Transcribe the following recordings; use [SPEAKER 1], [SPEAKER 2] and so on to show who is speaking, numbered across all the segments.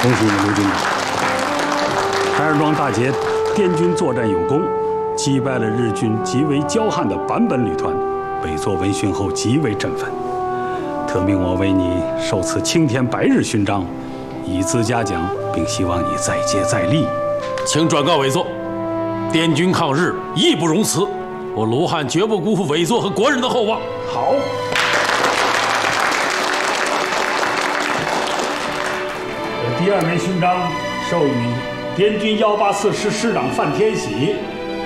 [SPEAKER 1] 恭喜你，卢军长！台儿庄大捷，滇军作战有功，击败了日军极为骄悍的坂本旅团，委座闻讯后极为振奋，特命我为你授赐青天白日勋章，以资嘉奖，并希望你再接再厉。
[SPEAKER 2] 请转告委座，滇军抗日义不容辞，我卢汉绝不辜负委座和国人的厚望。
[SPEAKER 1] 好。第2枚勋章授予滇军184师师长范天喜。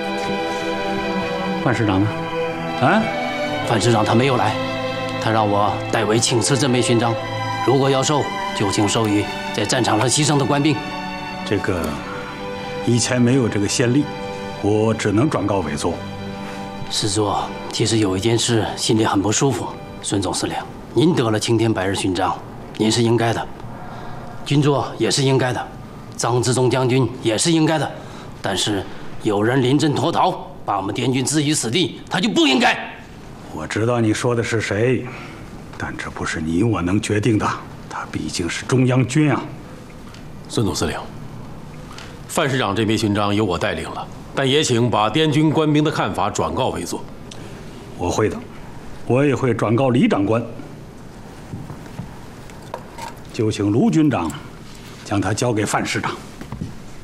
[SPEAKER 1] 范师长呢？啊？
[SPEAKER 3] 范师长他没有来，他让我代为请赐这枚勋章。如果要授，就请授予在战场上牺牲的官兵。
[SPEAKER 1] 这个以前没有这个先例，我只能转告委座。
[SPEAKER 3] 师座，其实有一件事心里很不舒服。孙总司令，您得了青天白日勋章，您是应该的。军座也是应该的，张自忠将军也是应该的，但是有人临阵脱逃，把我们滇军置于死地，他就不应该。
[SPEAKER 1] 我知道你说的是谁，但这不是你我能决定的，他毕竟是中央军啊。
[SPEAKER 2] 孙总司令，范师长这枚勋章由我带领了，但也请把滇军官兵的看法转告委座。
[SPEAKER 1] 我会的，我也会转告李长官。就请卢军长将他交给范师长。